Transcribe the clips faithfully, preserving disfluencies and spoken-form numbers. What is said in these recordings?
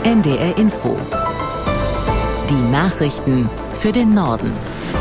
N D R Info. Die Nachrichten für den Norden.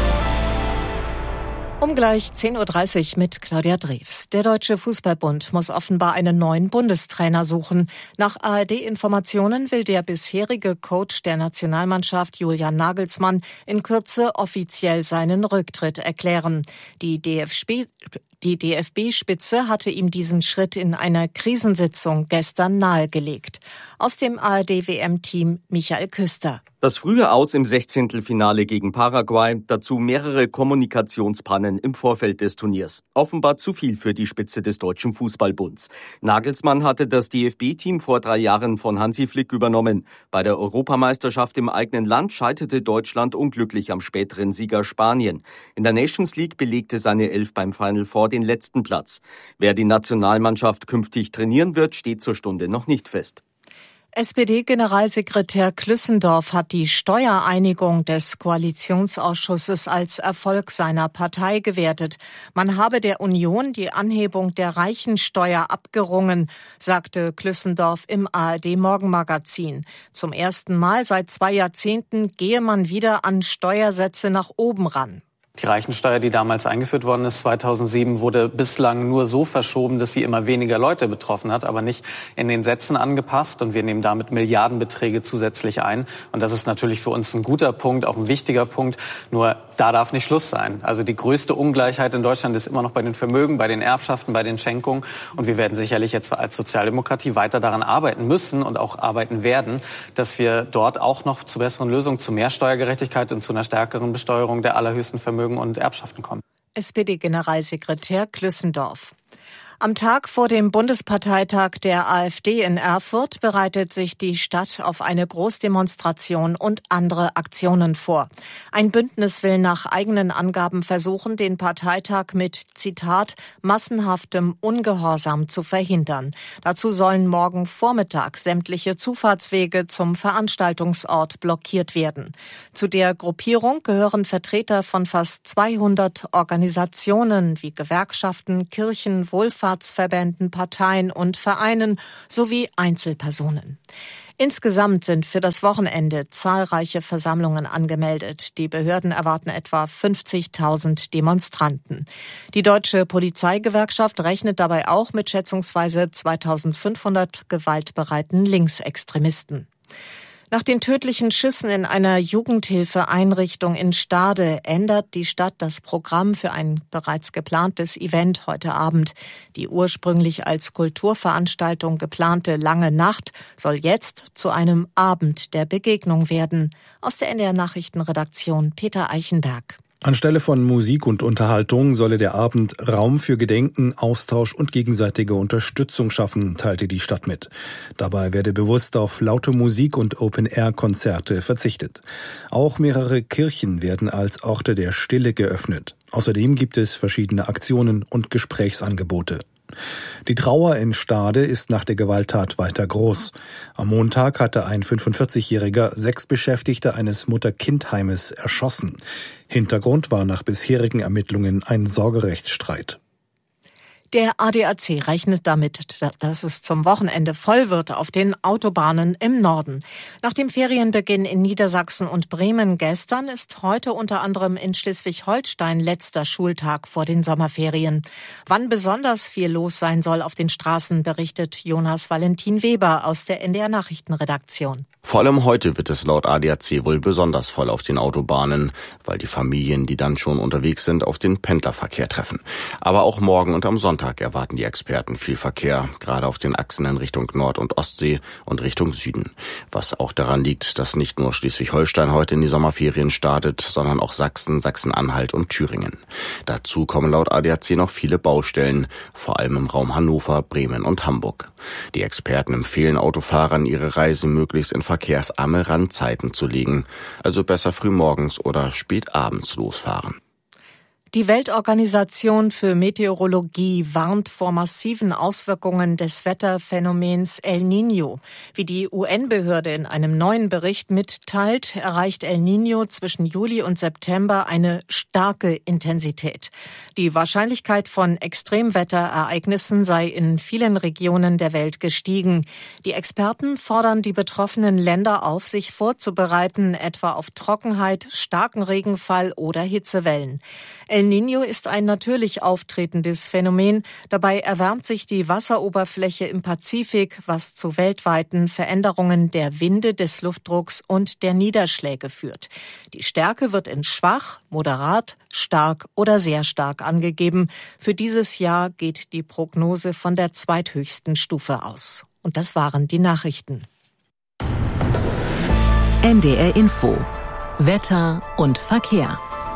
Um gleich zehn Uhr dreißig mit Claudia Drews. Der Deutsche Fußballbund muss offenbar einen neuen Bundestrainer suchen. Nach A R D-Informationen will der bisherige Coach der Nationalmannschaft Julian Nagelsmann in Kürze offiziell seinen Rücktritt erklären. Die D F B Die D F B-Spitze hatte ihm diesen Schritt in einer Krisensitzung gestern nahegelegt. Aus dem A R D-W M-Team Michael Küster. Das frühe Aus im Sechzehntelfinale gegen Paraguay, dazu mehrere Kommunikationspannen im Vorfeld des Turniers. Offenbar zu viel für die Spitze des Deutschen Fußballbunds. Nagelsmann hatte das D F B-Team vor drei Jahren von Hansi Flick übernommen. Bei der Europameisterschaft im eigenen Land scheiterte Deutschland unglücklich am späteren Sieger Spanien. In der Nations League belegte seine Elf beim Final Four den letzten Platz. Wer die Nationalmannschaft künftig trainieren wird, steht zur Stunde noch nicht fest. S P D-Generalsekretär Klüssendorf hat die Steuereinigung des Koalitionsausschusses als Erfolg seiner Partei gewertet. Man habe der Union die Anhebung der Reichensteuer abgerungen, sagte Klüssendorf im A R D-Morgenmagazin. Zum ersten Mal seit zwei Jahrzehnten gehe man wieder an Steuersätze nach oben ran. Die Reichensteuer, die damals eingeführt worden ist, zweitausendsieben, wurde bislang nur so verschoben, dass sie immer weniger Leute betroffen hat, aber nicht in den Sätzen angepasst. Und wir nehmen damit Milliardenbeträge zusätzlich ein. Und das ist natürlich für uns ein guter Punkt, auch ein wichtiger Punkt. Nur da darf nicht Schluss sein. Also die größte Ungleichheit in Deutschland ist immer noch bei den Vermögen, bei den Erbschaften, bei den Schenkungen. Und wir werden sicherlich jetzt als Sozialdemokratie weiter daran arbeiten müssen und auch arbeiten werden, dass wir dort auch noch zu besseren Lösungen, zu mehr Steuergerechtigkeit und zu einer stärkeren Besteuerung der allerhöchsten Vermögen und Erbschaften kommen. S P D-Generalsekretär Klüssendorf. Am Tag vor dem Bundesparteitag der AfD in Erfurt bereitet sich die Stadt auf eine Großdemonstration und andere Aktionen vor. Ein Bündnis will nach eigenen Angaben versuchen, den Parteitag mit, Zitat, massenhaftem Ungehorsam zu verhindern. Dazu sollen morgen Vormittag sämtliche Zufahrtswege zum Veranstaltungsort blockiert werden. Zu der Gruppierung gehören Vertreter von fast zweihundert Organisationen wie Gewerkschaften, Kirchen, Wohlfahrts Verbänden, Parteien und Vereinen sowie Einzelpersonen. Insgesamt sind für das Wochenende zahlreiche Versammlungen angemeldet. Die Behörden erwarten etwa fünfzigtausend Demonstranten. Die Deutsche Polizeigewerkschaft rechnet dabei auch mit schätzungsweise zweitausendfünfhundert gewaltbereiten Linksextremisten. Nach den tödlichen Schüssen in einer Jugendhilfeeinrichtung in Stade ändert die Stadt das Programm für ein bereits geplantes Event heute Abend. Die ursprünglich als Kulturveranstaltung geplante Lange Nacht soll jetzt zu einem Abend der Begegnung werden. Aus der N D R-Nachrichtenredaktion Peter Eichenberg. Anstelle von Musik und Unterhaltung solle der Abend Raum für Gedenken, Austausch und gegenseitige Unterstützung schaffen, teilte die Stadt mit. Dabei werde bewusst auf laute Musik und Open-Air-Konzerte verzichtet. Auch mehrere Kirchen werden als Orte der Stille geöffnet. Außerdem gibt es verschiedene Aktionen und Gesprächsangebote. Die Trauer in Stade ist nach der Gewalttat weiter groß. Am Montag hatte ein fünfundvierzigjähriger sechs Beschäftigte eines Mutter-Kind-Heimes erschossen. Hintergrund war nach bisherigen Ermittlungen ein Sorgerechtsstreit. Der A D A C rechnet damit, dass es zum Wochenende voll wird auf den Autobahnen im Norden. Nach dem Ferienbeginn in Niedersachsen und Bremen gestern ist heute unter anderem in Schleswig-Holstein letzter Schultag vor den Sommerferien. Wann besonders viel los sein soll auf den Straßen, berichtet Jonas Valentin Weber aus der N D R-Nachrichtenredaktion. Vor allem heute wird es laut A D A C wohl besonders voll auf den Autobahnen, weil die Familien, die dann schon unterwegs sind, auf den Pendlerverkehr treffen. Aber auch morgen und am Sonntag erwarten die Experten viel Verkehr, gerade auf den Achsen in Richtung Nord- und Ostsee und Richtung Süden. Was auch daran liegt, dass nicht nur Schleswig-Holstein heute in die Sommerferien startet, sondern auch Sachsen, Sachsen-Anhalt und Thüringen. Dazu kommen laut A D A C noch viele Baustellen, vor allem im Raum Hannover, Bremen und Hamburg. Die Experten empfehlen Autofahrern, ihre Reise möglichst in verkehrsarme Randzeiten zu legen, also besser früh morgens oder spät abends losfahren. Die Weltorganisation für Meteorologie warnt vor massiven Auswirkungen des Wetterphänomens El Niño. Wie die U N-Behörde in einem neuen Bericht mitteilt, erreicht El Niño zwischen Juli und September eine starke Intensität. Die Wahrscheinlichkeit von Extremwetterereignissen sei in vielen Regionen der Welt gestiegen. Die Experten fordern die betroffenen Länder auf, sich vorzubereiten, etwa auf Trockenheit, starken Regenfall oder Hitzewellen. El Niño ist ein natürlich auftretendes Phänomen. Dabei erwärmt sich die Wasseroberfläche im Pazifik, was zu weltweiten Veränderungen der Winde, des Luftdrucks und der Niederschläge führt. Die Stärke wird in schwach, moderat, stark oder sehr stark angegeben. Für dieses Jahr geht die Prognose von der zweithöchsten Stufe aus. Und das waren die Nachrichten. N D R Info. Wetter und Verkehr.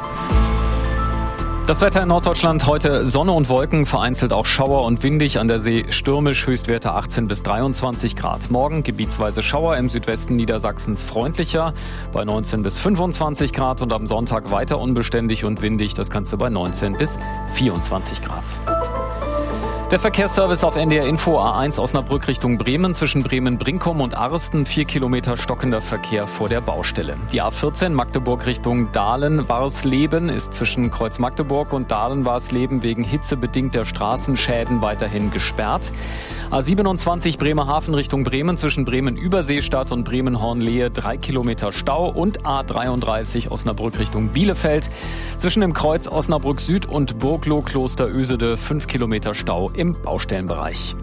Das Wetter in Norddeutschland heute Sonne und Wolken, vereinzelt auch Schauer und windig, an der See stürmisch, Höchstwerte achtzehn bis dreiundzwanzig Grad. Morgen gebietsweise Schauer, im Südwesten Niedersachsens freundlicher bei neunzehn bis fünfundzwanzig Grad und am Sonntag weiter unbeständig und windig, das Ganze bei neunzehn bis vierundzwanzig Grad. Der Verkehrsservice auf N D R Info. A eins Osnabrück Richtung Bremen, zwischen Bremen-Brinkum und Arsten, vier Kilometer stockender Verkehr vor der Baustelle. Die A vierzehn Magdeburg Richtung Dahlen-Warsleben ist zwischen Kreuz Magdeburg und Dahlen-Warsleben wegen hitzebedingter Straßenschäden weiterhin gesperrt. A siebenundzwanzig Bremerhaven Richtung Bremen, zwischen Bremen-Überseestadt und Bremen-Hornlehe, drei Kilometer Stau. Und A dreiunddreißig Osnabrück Richtung Bielefeld, zwischen dem Kreuz Osnabrück Süd und Burgloh-Kloster Ösede, fünf Kilometer Stau im Baustellenbereich.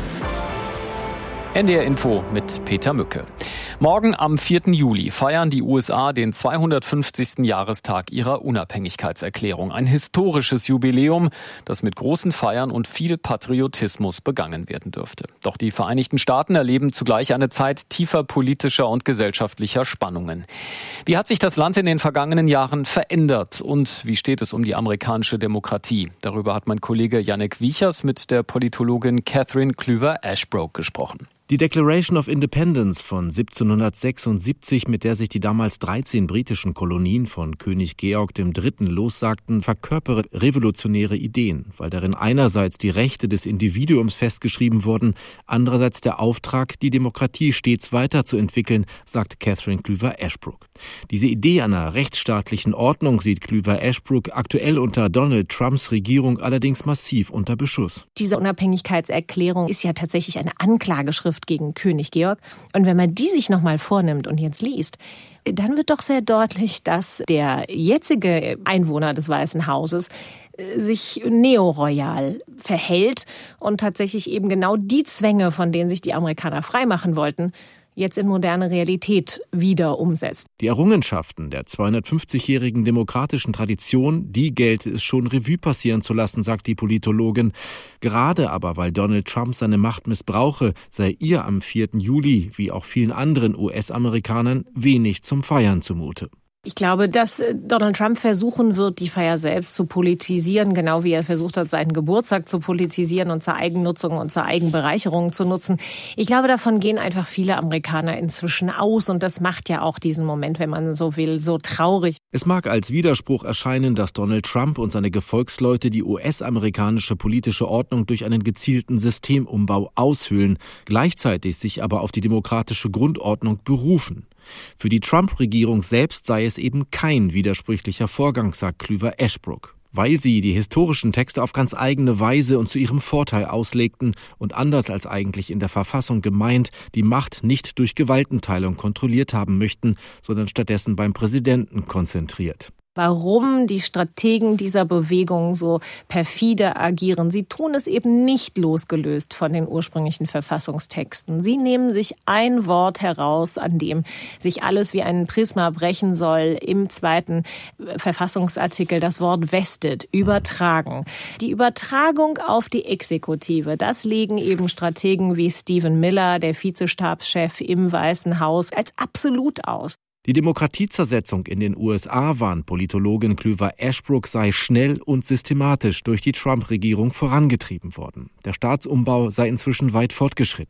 N D R Info mit Peter Mücke. Morgen am vierten Juli feiern die U S A den zweihundertfünfzigsten Jahrestag ihrer Unabhängigkeitserklärung. Ein historisches Jubiläum, das mit großen Feiern und viel Patriotismus begangen werden dürfte. Doch die Vereinigten Staaten erleben zugleich eine Zeit tiefer politischer und gesellschaftlicher Spannungen. Wie hat sich das Land in den vergangenen Jahren verändert und wie steht es um die amerikanische Demokratie? Darüber hat mein Kollege Yannick Wiechers mit der Politologin Catherine Kluwer-Ashbrook gesprochen. Die Declaration of Independence von siebzehnhundertsechsundsiebzig, mit der sich die damals dreizehn britischen Kolonien von König Georg der Dritte lossagten, verkörpere revolutionäre Ideen, weil darin einerseits die Rechte des Individuums festgeschrieben wurden, andererseits der Auftrag, die Demokratie stets weiterzuentwickeln, sagt Catherine Kluwer-Ashbrook. Diese Idee einer rechtsstaatlichen Ordnung sieht Kluwer-Ashbrook aktuell unter Donald Trumps Regierung allerdings massiv unter Beschuss. Diese Unabhängigkeitserklärung ist ja tatsächlich eine Anklageschrift gegen König Georg. Und wenn man die sich nochmal vornimmt und jetzt liest, dann wird doch sehr deutlich, dass der jetzige Einwohner des Weißen Hauses sich neoroyal verhält und tatsächlich eben genau die Zwänge, von denen sich die Amerikaner freimachen wollten, jetzt in moderne Realität wieder umsetzt. Die Errungenschaften der zweihundertfünfzigjährigen demokratischen Tradition, die gelte es schon Revue passieren zu lassen, sagt die Politologin. Gerade aber, weil Donald Trump seine Macht missbrauche, sei ihr am vierten Juli, wie auch vielen anderen U S-Amerikanern, wenig zum Feiern zumute. Ich glaube, dass Donald Trump versuchen wird, die Feier selbst zu politisieren, genau wie er versucht hat, seinen Geburtstag zu politisieren und zur Eigennutzung und zur Eigenbereicherung zu nutzen. Ich glaube, davon gehen einfach viele Amerikaner inzwischen aus und das macht ja auch diesen Moment, wenn man so will, so traurig. Es mag als Widerspruch erscheinen, dass Donald Trump und seine Gefolgsleute die U S-amerikanische politische Ordnung durch einen gezielten Systemumbau aushöhlen, gleichzeitig sich aber auf die demokratische Grundordnung berufen. Für die Trump-Regierung selbst sei es eben kein widersprüchlicher Vorgang, sagt Kluwer-Ashbrook, weil sie die historischen Texte auf ganz eigene Weise und zu ihrem Vorteil auslegten und anders als eigentlich in der Verfassung gemeint, die Macht nicht durch Gewaltenteilung kontrolliert haben möchten, sondern stattdessen beim Präsidenten konzentriert. Warum die Strategen dieser Bewegung so perfide agieren. Sie tun es eben nicht losgelöst von den ursprünglichen Verfassungstexten. Sie nehmen sich ein Wort heraus, an dem sich alles wie ein Prisma brechen soll. Im zweiten Verfassungsartikel das Wort vested, übertragen. Die Übertragung auf die Exekutive, das legen eben Strategen wie Stephen Miller, der Vizestabschef im Weißen Haus, als absolut aus. Die Demokratiezersetzung in den U S A, warnt Politologin Kluwer-Ashbrook, sei schnell und systematisch durch die Trump-Regierung vorangetrieben worden. Der Staatsumbau sei inzwischen weit fortgeschritten.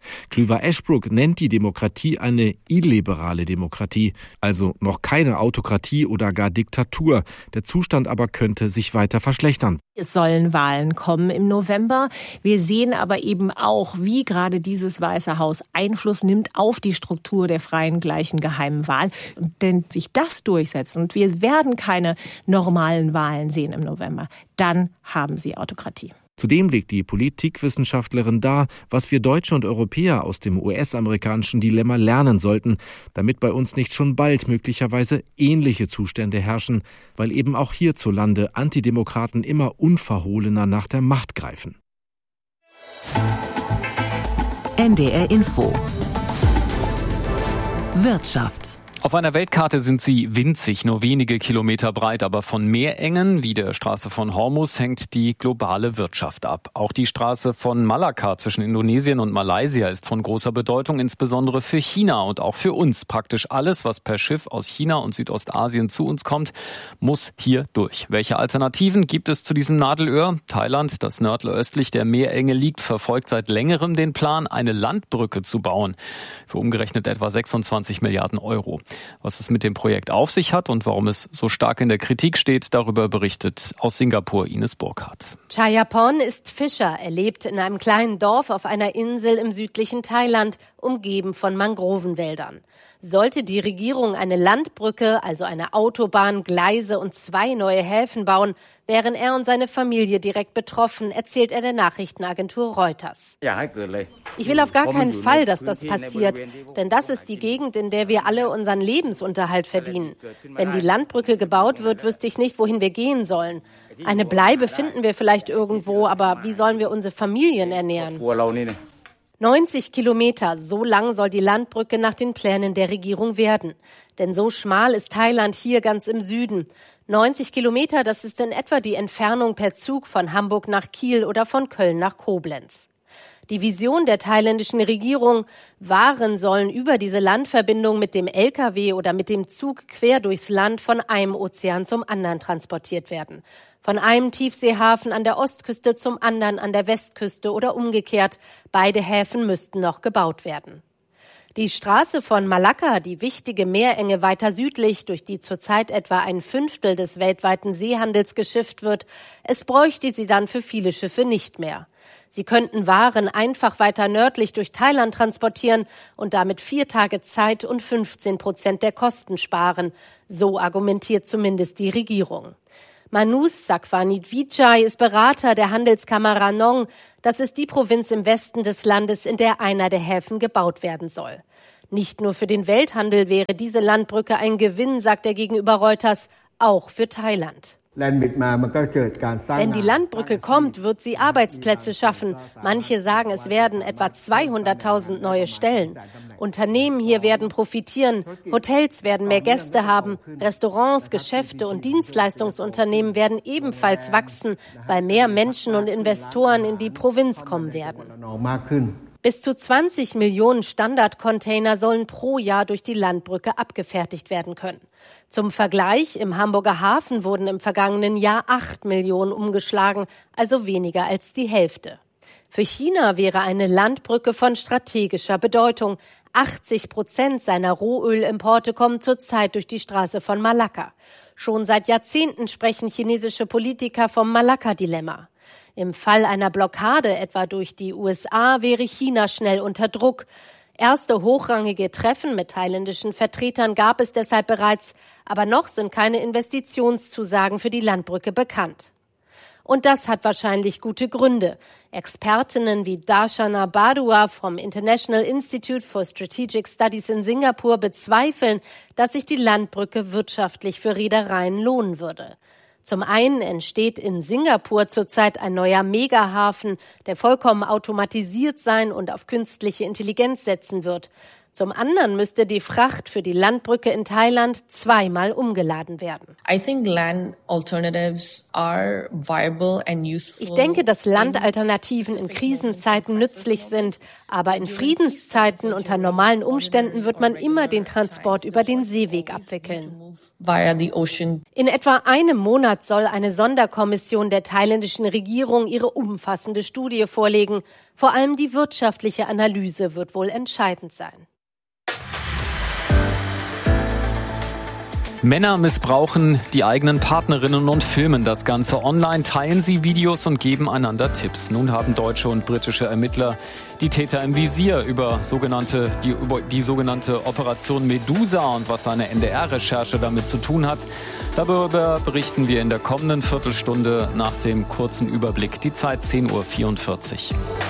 Klüver-Ashbrook nennt die Demokratie eine illiberale Demokratie, also noch keine Autokratie oder gar Diktatur. Der Zustand aber könnte sich weiter verschlechtern. Es sollen Wahlen kommen im November. Wir sehen aber eben auch, wie gerade dieses Weiße Haus Einfluss nimmt auf die Struktur der freien, gleichen, geheimen Wahl. Und wenn sich das durchsetzt und wir werden keine normalen Wahlen sehen im November, dann haben sie Autokratie. Zudem legt die Politikwissenschaftlerin dar, was wir Deutsche und Europäer aus dem U S-amerikanischen Dilemma lernen sollten, damit bei uns nicht schon bald möglicherweise ähnliche Zustände herrschen, weil eben auch hierzulande Antidemokraten immer unverhohlener nach der Macht greifen. N D R Info Wirtschaft. Auf einer Weltkarte sind sie winzig, nur wenige Kilometer breit, aber von Meerengen wie der Straße von Hormuz hängt die globale Wirtschaft ab. Auch die Straße von Malakka zwischen Indonesien und Malaysia ist von großer Bedeutung, insbesondere für China und auch für uns. Praktisch alles, was per Schiff aus China und Südostasien zu uns kommt, muss hier durch. Welche Alternativen gibt es zu diesem Nadelöhr? Thailand, das nördlich der Meerenge liegt, verfolgt seit längerem den Plan, eine Landbrücke zu bauen. Für umgerechnet etwa sechsundzwanzig Milliarden Euro. Was es mit dem Projekt auf sich hat und warum es so stark in der Kritik steht, darüber berichtet aus Singapur Ines Burkhardt. Chayapon ist Fischer. Er lebt in einem kleinen Dorf auf einer Insel im südlichen Thailand, umgeben von Mangrovenwäldern. Sollte die Regierung eine Landbrücke, also eine Autobahn, Gleise und zwei neue Häfen bauen, wären er und seine Familie direkt betroffen, erzählt er der Nachrichtenagentur Reuters. Ich will auf gar keinen Fall, dass das passiert, denn das ist die Gegend, in der wir alle unseren Lebensunterhalt verdienen. Wenn die Landbrücke gebaut wird, wüsste ich nicht, wohin wir gehen sollen. Eine Bleibe finden wir vielleicht irgendwo, aber wie sollen wir unsere Familien ernähren? neunzig Kilometer, so lang soll die Landbrücke nach den Plänen der Regierung werden. Denn so schmal ist Thailand hier ganz im Süden. neunzig Kilometer, das ist in etwa die Entfernung per Zug von Hamburg nach Kiel oder von Köln nach Koblenz. Die Vision der thailändischen Regierung: Waren sollen über diese Landverbindung mit dem L K W oder mit dem Zug quer durchs Land von einem Ozean zum anderen transportiert werden. Von einem Tiefseehafen an der Ostküste zum anderen an der Westküste oder umgekehrt. Beide Häfen müssten noch gebaut werden. Die Straße von Malakka, die wichtige Meerenge weiter südlich, durch die zurzeit etwa ein Fünftel des weltweiten Seehandels geschifft wird, es bräuchte sie dann für viele Schiffe nicht mehr. Sie könnten Waren einfach weiter nördlich durch Thailand transportieren und damit vier Tage Zeit und fünfzehn Prozent der Kosten sparen. So argumentiert zumindest die Regierung. Manus Sakwanidvijay ist Berater der Handelskammer Ranong. Das ist die Provinz im Westen des Landes, in der einer der Häfen gebaut werden soll. Nicht nur für den Welthandel wäre diese Landbrücke ein Gewinn, sagt er gegenüber Reuters, auch für Thailand. Wenn die Landbrücke kommt, wird sie Arbeitsplätze schaffen. Manche sagen, es werden etwa zweihunderttausend neue Stellen. Unternehmen hier werden profitieren, Hotels werden mehr Gäste haben, Restaurants, Geschäfte und Dienstleistungsunternehmen werden ebenfalls wachsen, weil mehr Menschen und Investoren in die Provinz kommen werden. Bis zu zwanzig Millionen Standardcontainer sollen pro Jahr durch die Landbrücke abgefertigt werden können. Zum Vergleich, im Hamburger Hafen wurden im vergangenen Jahr acht Millionen umgeschlagen, also weniger als die Hälfte. Für China wäre eine Landbrücke von strategischer Bedeutung. achtzig Prozent seiner Rohölimporte kommen zurzeit durch die Straße von Malakka. Schon seit Jahrzehnten sprechen chinesische Politiker vom Malakka-Dilemma. Im Fall einer Blockade, etwa durch die U S A, wäre China schnell unter Druck. Erste hochrangige Treffen mit thailändischen Vertretern gab es deshalb bereits, aber noch sind keine Investitionszusagen für die Landbrücke bekannt. Und das hat wahrscheinlich gute Gründe. Expertinnen wie Darshana Badua vom International Institute for Strategic Studies in Singapur bezweifeln, dass sich die Landbrücke wirtschaftlich für Reedereien lohnen würde. Zum einen entsteht in Singapur zurzeit ein neuer Megahafen, der vollkommen automatisiert sein und auf künstliche Intelligenz setzen wird. Zum anderen müsste die Fracht für die Landbrücke in Thailand zweimal umgeladen werden. I think land alternatives are viable and useful. Ich denke, dass Landalternativen in Krisenzeiten nützlich sind, aber in Friedenszeiten unter normalen Umständen wird man immer den Transport über den Seeweg abwickeln. Via the ocean. In etwa einem Monat soll eine Sonderkommission der thailändischen Regierung ihre umfassende Studie vorlegen. Vor allem die wirtschaftliche Analyse wird wohl entscheidend sein. Männer missbrauchen die eigenen Partnerinnen und filmen das Ganze online, teilen sie Videos und geben einander Tipps. Nun haben deutsche und britische Ermittler die Täter im Visier über sogenannte, die, über die sogenannte Operation Medusa und was eine N D R-Recherche damit zu tun hat. Darüber berichten wir in der kommenden Viertelstunde nach dem kurzen Überblick. Die Zeit zehn Uhr vierundvierzig.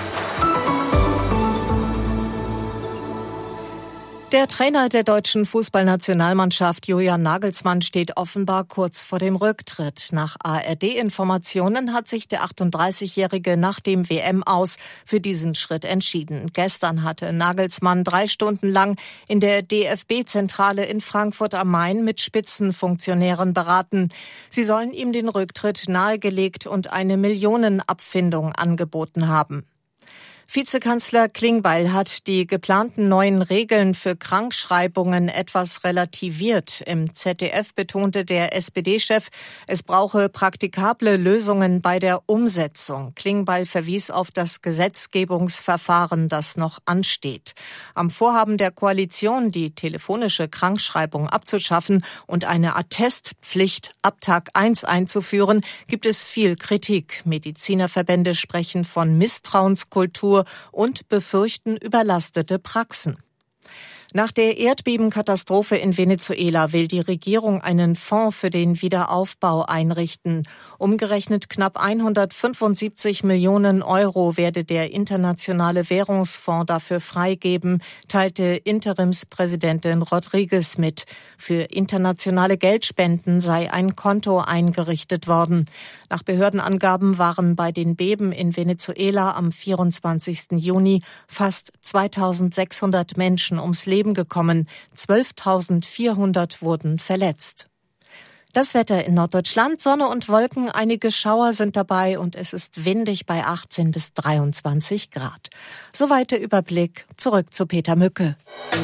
Der Trainer der deutschen Fußballnationalmannschaft Julian Nagelsmann steht offenbar kurz vor dem Rücktritt. Nach A R D-Informationen hat sich der achtunddreißigjährige nach dem W M-Aus für diesen Schritt entschieden. Gestern hatte Nagelsmann drei Stunden lang in der D F B-Zentrale in Frankfurt am Main mit Spitzenfunktionären beraten. Sie sollen ihm den Rücktritt nahegelegt und eine Millionenabfindung angeboten haben. Vizekanzler Klingbeil hat die geplanten neuen Regeln für Krankschreibungen etwas relativiert. Im Z D F betonte der S P D-Chef, es brauche praktikable Lösungen bei der Umsetzung. Klingbeil verwies auf das Gesetzgebungsverfahren, das noch ansteht. Am Vorhaben der Koalition, die telefonische Krankschreibung abzuschaffen und eine Attestpflicht ab Tag eins einzuführen, gibt es viel Kritik. Medizinerverbände sprechen von Misstrauenskultur und befürchten überlastete Praxen. Nach der Erdbebenkatastrophe in Venezuela will die Regierung einen Fonds für den Wiederaufbau einrichten. Umgerechnet knapp hundertfünfundsiebzig Millionen Euro werde der Internationale Währungsfonds dafür freigeben, teilte Interimspräsidentin Rodriguez mit. Für internationale Geldspenden sei ein Konto eingerichtet worden. Nach Behördenangaben waren bei den Beben in Venezuela am vierundzwanzigsten Juni fast zweitausendsechshundert Menschen ums Leben gekommen, zwölftausendvierhundert wurden verletzt. Das Wetter in Norddeutschland, Sonne und Wolken, einige Schauer sind dabei und es ist windig bei achtzehn bis dreiundzwanzig Grad. Soweit der Überblick, zurück zu Peter Mücke.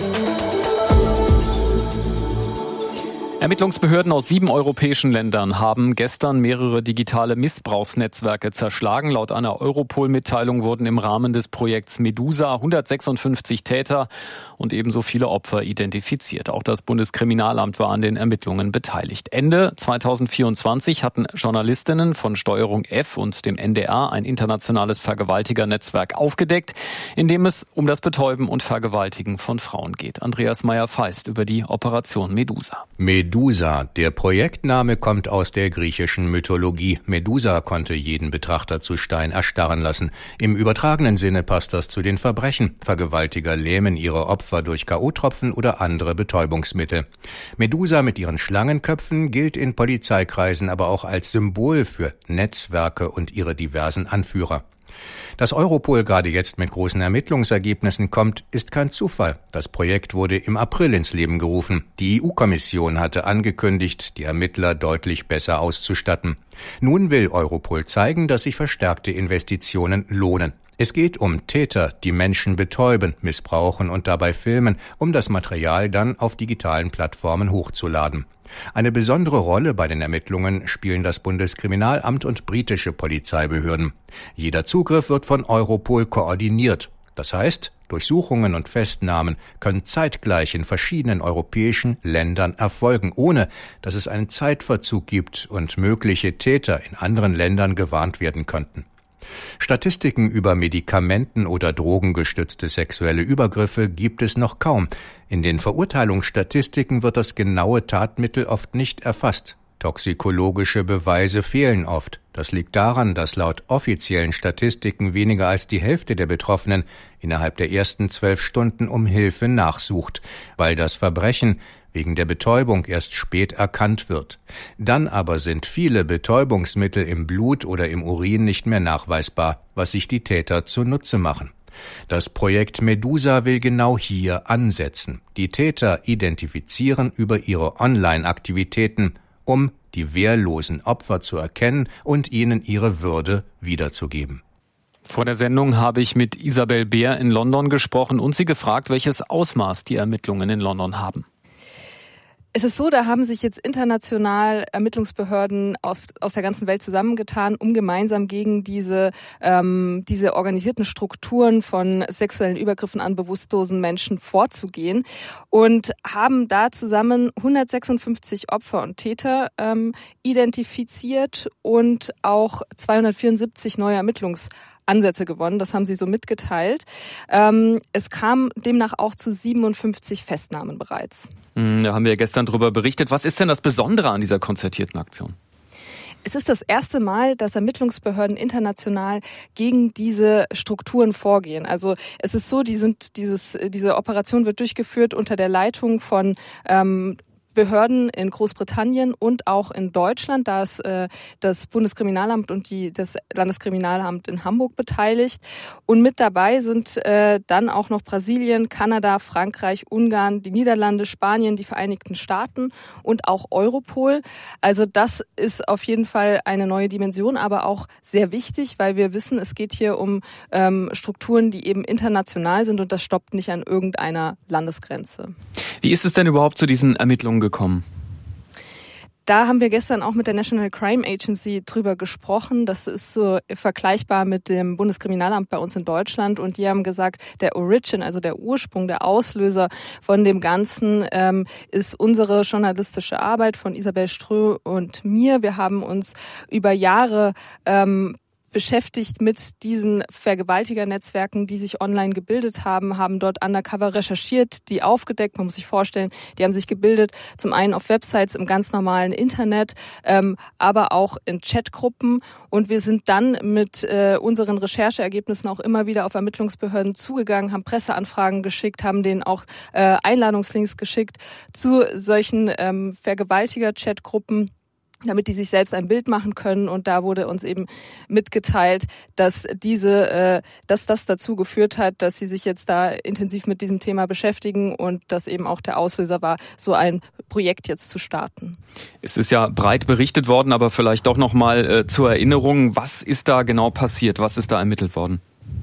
Ermittlungsbehörden aus sieben europäischen Ländern haben gestern mehrere digitale Missbrauchsnetzwerke zerschlagen. Laut einer Europol-Mitteilung wurden im Rahmen des Projekts Medusa hundertsechsundfünfzig Täter und ebenso viele Opfer identifiziert. Auch das Bundeskriminalamt war an den Ermittlungen beteiligt. Ende zweitausendvierundzwanzig hatten Journalistinnen von Steuerung F und dem N D R ein internationales Vergewaltigernetzwerk aufgedeckt, in dem es um das Betäuben und Vergewaltigen von Frauen geht. Andreas Meyer-Feist über die Operation Medusa. Medusa. Der Projektname kommt aus der griechischen Mythologie. Medusa konnte jeden Betrachter zu Stein erstarren lassen. Im übertragenen Sinne passt das zu den Verbrechen. Vergewaltiger lähmen ihre Opfer durch K O-Tropfen oder andere Betäubungsmittel. Medusa mit ihren Schlangenköpfen gilt in Polizeikreisen aber auch als Symbol für Netzwerke und ihre diversen Anführer. Dass Europol gerade jetzt mit großen Ermittlungsergebnissen kommt, ist kein Zufall. Das Projekt wurde im April ins Leben gerufen. Die E U-Kommission hatte angekündigt, die Ermittler deutlich besser auszustatten. Nun will Europol zeigen, dass sich verstärkte Investitionen lohnen. Es geht um Täter, die Menschen betäuben, missbrauchen und dabei filmen, um das Material dann auf digitalen Plattformen hochzuladen. Eine besondere Rolle bei den Ermittlungen spielen das Bundeskriminalamt und britische Polizeibehörden. Jeder Zugriff wird von Europol koordiniert. Das heißt, Durchsuchungen und Festnahmen können zeitgleich in verschiedenen europäischen Ländern erfolgen, ohne dass es einen Zeitverzug gibt und mögliche Täter in anderen Ländern gewarnt werden könnten. Statistiken über medikamenten- oder drogengestützte sexuelle Übergriffe gibt es noch kaum. In den Verurteilungsstatistiken wird das genaue Tatmittel oft nicht erfasst. Toxikologische Beweise fehlen oft. Das liegt daran, dass laut offiziellen Statistiken weniger als die Hälfte der Betroffenen innerhalb der ersten zwölf Stunden um Hilfe nachsucht, weil das Verbrechen wegen der Betäubung erst spät erkannt wird. Dann aber sind viele Betäubungsmittel im Blut oder im Urin nicht mehr nachweisbar, was sich die Täter zunutze machen. Das Projekt Medusa will genau hier ansetzen, die Täter identifizieren über ihre Online-Aktivitäten, um die wehrlosen Opfer zu erkennen und ihnen ihre Würde wiederzugeben. Vor der Sendung habe ich mit Isabel Beer in London gesprochen und sie gefragt, welches Ausmaß die Ermittlungen in London haben. Es ist so, da haben sich jetzt international Ermittlungsbehörden aus, aus der ganzen Welt zusammengetan, um gemeinsam gegen diese ähm, diese organisierten Strukturen von sexuellen Übergriffen an bewusstlosen Menschen vorzugehen und haben da zusammen hundertsechsundfünfzig Opfer und Täter ähm, identifiziert und auch zweihundertvierundsiebzig neue Ermittlungs Ansätze gewonnen, das haben sie so mitgeteilt. Ähm, es kam demnach auch zu siebenundfünfzig Festnahmen bereits. Da haben wir ja gestern drüber berichtet. Was ist denn das Besondere an dieser konzertierten Aktion? Es ist das erste Mal, dass Ermittlungsbehörden international gegen diese Strukturen vorgehen. Also es ist so, die sind dieses diese Operation wird durchgeführt unter der Leitung von ähm, Behörden in Großbritannien und auch in Deutschland, da ist äh, das Bundeskriminalamt und die, das Landeskriminalamt in Hamburg beteiligt. Und mit dabei sind äh, dann auch noch Brasilien, Kanada, Frankreich, Ungarn, die Niederlande, Spanien, die Vereinigten Staaten und auch Europol. Also das ist auf jeden Fall eine neue Dimension, aber auch sehr wichtig, weil wir wissen, es geht hier um ähm, Strukturen, die eben international sind und das stoppt nicht an irgendeiner Landesgrenze. Wie ist es denn überhaupt zu diesen Ermittlungen gekommen? Da haben wir gestern auch mit der National Crime Agency drüber gesprochen. Das ist so vergleichbar mit dem Bundeskriminalamt bei uns in Deutschland. Und die haben gesagt, der Origin, also der Ursprung, der Auslöser von dem Ganzen ähm, ist unsere journalistische Arbeit von Isabel Strö und mir. Wir haben uns über Jahre ähm, beschäftigt mit diesen Vergewaltigernetzwerken, die sich online gebildet haben, haben dort undercover recherchiert, die aufgedeckt. Man muss sich vorstellen, die haben sich gebildet, zum einen auf Websites im ganz normalen Internet, ähm, aber auch in Chatgruppen. Und wir sind dann mit äh, unseren Rechercheergebnissen auch immer wieder auf Ermittlungsbehörden zugegangen, haben Presseanfragen geschickt, haben denen auch äh, Einladungslinks geschickt zu solchen ähm, Vergewaltiger-Chatgruppen, damit die sich selbst ein Bild machen können. Und da wurde uns eben mitgeteilt, dass diese, äh, dass das dazu geführt hat, dass sie sich jetzt da intensiv mit diesem Thema beschäftigen und dass eben auch der Auslöser war, so ein Projekt jetzt zu starten. Es ist ja breit berichtet worden, aber vielleicht doch noch mal äh, zur Erinnerung, was ist da genau passiert? Was ist da ermittelt worden?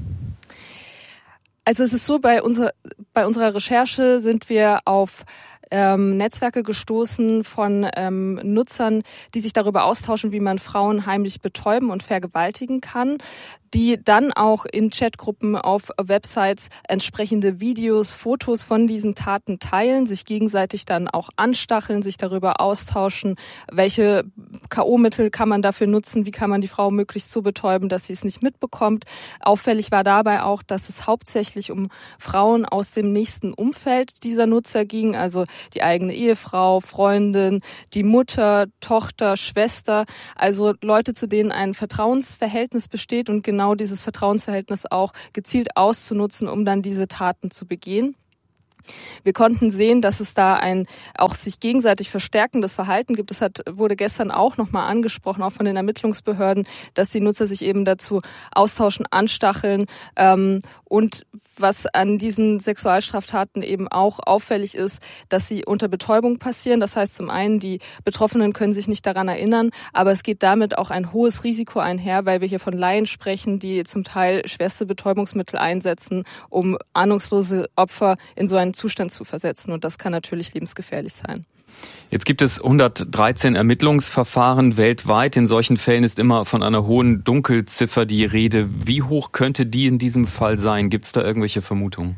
Also es ist so, bei unserer, bei unserer Recherche sind wir auf Ähm, Netzwerke gestoßen von ähm, Nutzern, die sich darüber austauschen, wie man Frauen heimlich betäuben und vergewaltigen kann, die dann auch in Chatgruppen auf Websites entsprechende Videos, Fotos von diesen Taten teilen, sich gegenseitig dann auch anstacheln, sich darüber austauschen, welche K O-Mittel kann man dafür nutzen, wie kann man die Frau möglichst so betäuben, dass sie es nicht mitbekommt. Auffällig war dabei auch, dass es hauptsächlich um Frauen aus dem nächsten Umfeld dieser Nutzer ging, also die eigene Ehefrau, Freundin, die Mutter, Tochter, Schwester, also Leute, zu denen ein Vertrauensverhältnis besteht und genau dieses Vertrauensverhältnis auch gezielt auszunutzen, um dann diese Taten zu begehen. Wir konnten sehen, dass es da ein auch sich gegenseitig verstärkendes Verhalten gibt. Das hat, wurde gestern auch nochmal angesprochen, auch von den Ermittlungsbehörden, dass die Nutzer sich eben dazu austauschen, anstacheln. Ähm, und was an diesen Sexualstraftaten eben auch auffällig ist, dass sie unter Betäubung passieren. Das heißt, zum einen, die Betroffenen können sich nicht daran erinnern, aber es geht damit auch ein hohes Risiko einher, weil wir hier von Laien sprechen, die zum Teil schwerste Betäubungsmittel einsetzen, um ahnungslose Opfer in so einen Zustand zu versetzen. Und das kann natürlich lebensgefährlich sein. Jetzt gibt es hundertdreizehn Ermittlungsverfahren weltweit. In solchen Fällen ist immer von einer hohen Dunkelziffer die Rede. Wie hoch könnte die in diesem Fall sein? Gibt es da irgendwelche Vermutungen?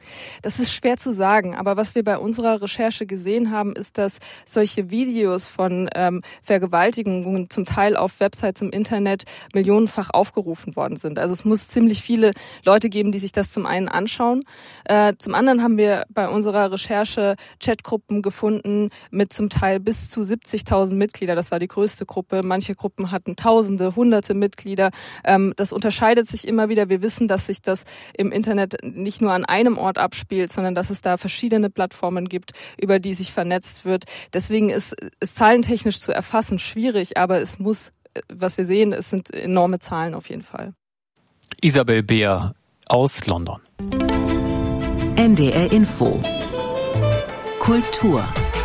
Das ist schwer zu sagen, aber was wir bei unserer Recherche gesehen haben, ist, dass solche Videos von ähm, Vergewaltigungen zum Teil auf Websites im Internet millionenfach aufgerufen worden sind. Also es muss ziemlich viele Leute geben, die sich das zum einen anschauen. Äh, zum anderen haben wir bei unserer Recherche Chatgruppen gefunden mit zum Teil bis zu siebzigtausend Mitglieder. Das war die größte Gruppe. Manche Gruppen hatten Tausende, Hunderte Mitglieder. Ähm, das unterscheidet sich immer wieder. Wir wissen, dass sich das im Internet nicht nur an einem Ort abspielt, sondern dass es da verschiedene Plattformen gibt, über die sich vernetzt wird. Deswegen ist es zahlentechnisch zu erfassen schwierig, aber es muss, was wir sehen, es sind enorme Zahlen auf jeden Fall. Isabel Beer aus London. N D R Info Kultur.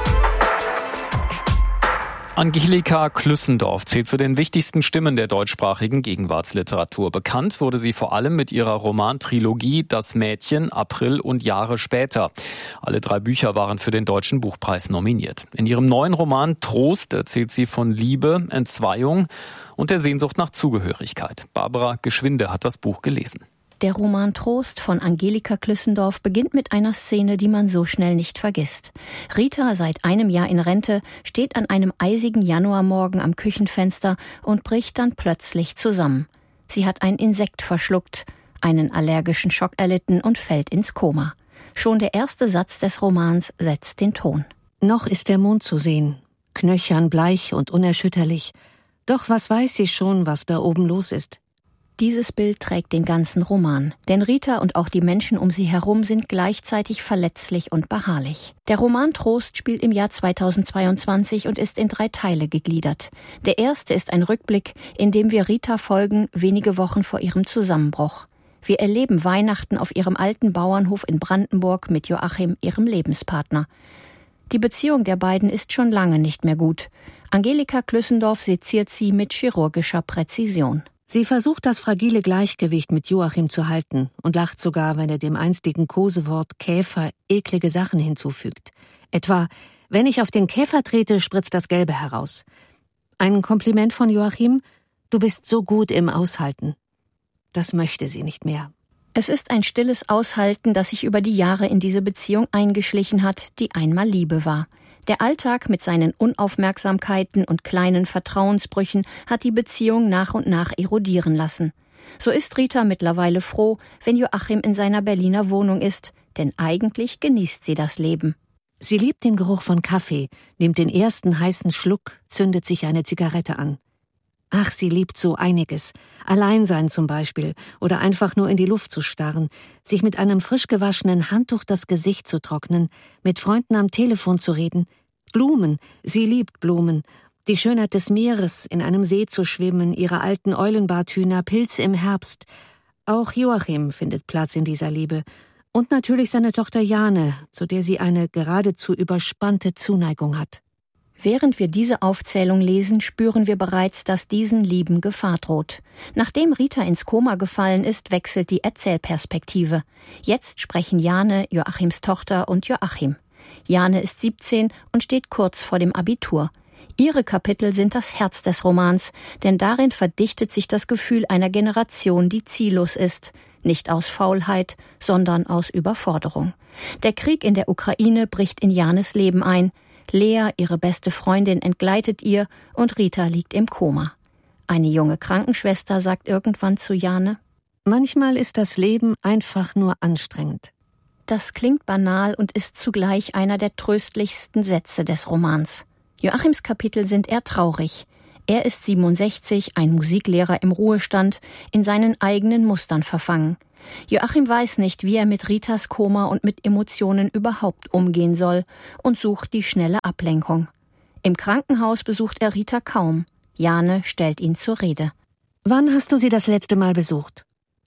Angelika Klüssendorf zählt zu den wichtigsten Stimmen der deutschsprachigen Gegenwartsliteratur. Bekannt wurde sie vor allem mit ihrer Romantrilogie Das Mädchen, April und Jahre später. Alle drei Bücher waren für den Deutschen Buchpreis nominiert. In ihrem neuen Roman Trost erzählt sie von Liebe, Entzweiung und der Sehnsucht nach Zugehörigkeit. Barbara Geschwinde hat das Buch gelesen. Der Roman Trost von Angelika Klüssendorf beginnt mit einer Szene, die man so schnell nicht vergisst. Rita, seit einem Jahr in Rente, steht an einem eisigen Januarmorgen am Küchenfenster und bricht dann plötzlich zusammen. Sie hat ein Insekt verschluckt, einen allergischen Schock erlitten und fällt ins Koma. Schon der erste Satz des Romans setzt den Ton. Noch ist der Mond zu sehen, knöchern, bleich und unerschütterlich. Doch was weiß sie schon, was da oben los ist? Dieses Bild trägt den ganzen Roman, denn Rita und auch die Menschen um sie herum sind gleichzeitig verletzlich und beharrlich. Der Roman Trost spielt im Jahr zweitausendzweiundzwanzig und ist in drei Teile gegliedert. Der erste ist ein Rückblick, in dem wir Rita folgen, wenige Wochen vor ihrem Zusammenbruch. Wir erleben Weihnachten auf ihrem alten Bauernhof in Brandenburg mit Joachim, ihrem Lebenspartner. Die Beziehung der beiden ist schon lange nicht mehr gut. Angelika Klüssendorf seziert sie mit chirurgischer Präzision. Sie versucht, das fragile Gleichgewicht mit Joachim zu halten und lacht sogar, wenn er dem einstigen Kosewort Käfer eklige Sachen hinzufügt. Etwa, wenn ich auf den Käfer trete, spritzt das Gelbe heraus. Ein Kompliment von Joachim: Du bist so gut im Aushalten. Das möchte sie nicht mehr. Es ist ein stilles Aushalten, das sich über die Jahre in diese Beziehung eingeschlichen hat, die einmal Liebe war. Der Alltag mit seinen Unaufmerksamkeiten und kleinen Vertrauensbrüchen hat die Beziehung nach und nach erodieren lassen. So ist Rita mittlerweile froh, wenn Joachim in seiner Berliner Wohnung ist, denn eigentlich genießt sie das Leben. Sie liebt den Geruch von Kaffee, nimmt den ersten heißen Schluck, zündet sich eine Zigarette an. Ach, sie liebt so einiges. Allein sein zum Beispiel oder einfach nur in die Luft zu starren, sich mit einem frisch gewaschenen Handtuch das Gesicht zu trocknen, mit Freunden am Telefon zu reden. Blumen, sie liebt Blumen. Die Schönheit des Meeres, in einem See zu schwimmen, ihre alten Eulenbarthühner, Pilze im Herbst. Auch Joachim findet Platz in dieser Liebe. Und natürlich seine Tochter Jane, zu der sie eine geradezu überspannte Zuneigung hat. Während wir diese Aufzählung lesen, spüren wir bereits, dass diesen Lieben Gefahr droht. Nachdem Rita ins Koma gefallen ist, wechselt die Erzählperspektive. Jetzt sprechen Jane, Joachims Tochter, und Joachim. Jane ist siebzehn und steht kurz vor dem Abitur. Ihre Kapitel sind das Herz des Romans, denn darin verdichtet sich das Gefühl einer Generation, die ziellos ist. Nicht aus Faulheit, sondern aus Überforderung. Der Krieg in der Ukraine bricht in Janes Leben ein. Lea, ihre beste Freundin, entgleitet ihr und Rita liegt im Koma. Eine junge Krankenschwester sagt irgendwann zu Jane: Manchmal ist das Leben einfach nur anstrengend. Das klingt banal und ist zugleich einer der tröstlichsten Sätze des Romans. Joachims Kapitel sind eher traurig. Er ist siebenundsechzig, ein Musiklehrer im Ruhestand, in seinen eigenen Mustern verfangen. Joachim weiß nicht, wie er mit Ritas Koma und mit Emotionen überhaupt umgehen soll und sucht die schnelle Ablenkung. Im Krankenhaus besucht er Rita kaum. Jane stellt ihn zur Rede. Wann hast du sie das letzte Mal besucht?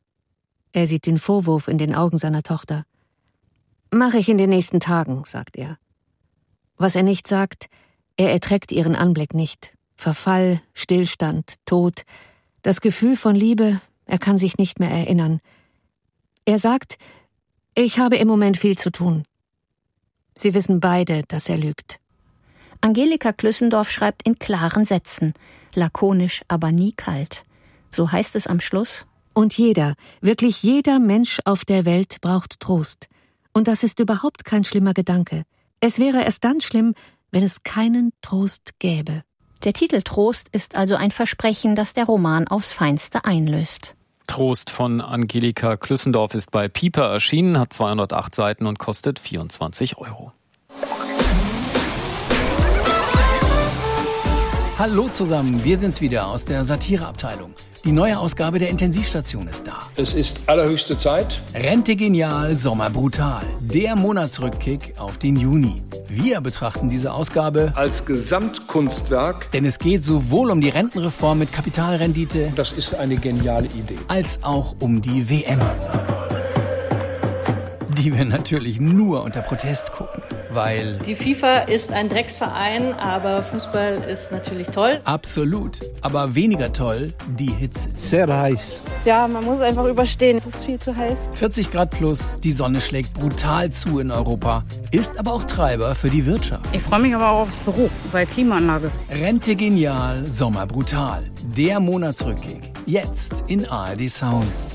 Er sieht den Vorwurf in den Augen seiner Tochter. Mache ich in den nächsten Tagen, sagt er. Was er nicht sagt, er erträgt ihren Anblick nicht. Verfall, Stillstand, Tod, das Gefühl von Liebe, er kann sich nicht mehr erinnern. Er sagt, ich habe im Moment viel zu tun. Sie wissen beide, dass er lügt. Angelika Klüssendorf schreibt in klaren Sätzen, lakonisch, aber nie kalt. So heißt es am Schluss: Und jeder, wirklich jeder Mensch auf der Welt braucht Trost. Und das ist überhaupt kein schlimmer Gedanke. Es wäre erst dann schlimm, wenn es keinen Trost gäbe. Der Titel Trost ist also ein Versprechen, das der Roman aufs Feinste einlöst. Trost von Angelika Klüssendorf ist bei Piper erschienen, hat zweihundertacht Seiten und kostet vierundzwanzig Euro. Hallo zusammen, wir sind's wieder aus der Satireabteilung. Die neue Ausgabe der Intensivstation ist da. Es ist allerhöchste Zeit. Rente genial, Sommer brutal. Der Monatsrückkick auf den Juni. Wir betrachten diese Ausgabe als Gesamtkunstwerk. Denn es geht sowohl um die Rentenreform mit Kapitalrendite. Das ist eine geniale Idee. Als auch um die W M. die wir natürlich nur unter Protest gucken, weil... Die FIFA ist ein Drecksverein, aber Fußball ist natürlich toll. Absolut, aber weniger toll die Hitze. Sehr heiß. Ja, man muss es einfach überstehen, es ist viel zu heiß. vierzig Grad plus, die Sonne schlägt brutal zu in Europa, ist aber auch Treiber für die Wirtschaft. Ich freue mich aber auch aufs Büro, bei Klimaanlage. Rente genial, Sommer brutal. Der Monatsrückkick. Jetzt in A R D Sounds.